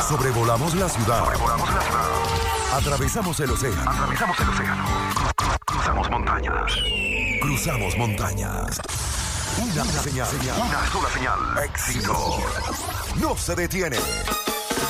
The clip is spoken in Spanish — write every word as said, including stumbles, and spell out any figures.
Sobrevolamos la ciudad. Sobrevolamos la ciudad. Atravesamos el océano. Atravesamos el océano. Cruzamos montañas. Cruzamos montañas. Una señal. Una sola señal. Éxito. No se detiene.